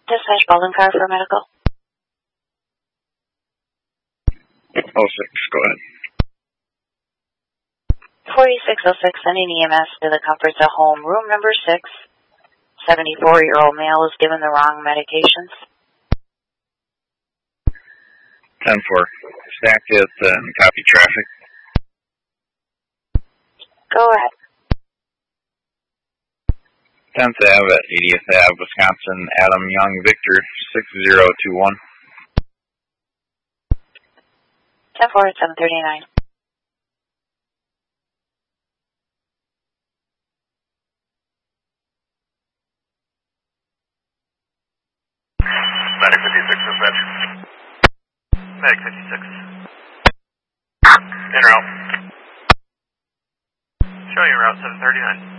Dispatch Baldwin car for medical. 06, go ahead. 4606, sending EMS to the Comforts at Home, room number 6. 74-year-old male is given the wrong medications. 10-4, stacked it and copy traffic. Go ahead. 10th Ave at 80th Ave, Wisconsin, Adam Young Victor, 6021. 10-4 at 739. Medic 56, dispatch. Medic 56. In route. Showing you route 739.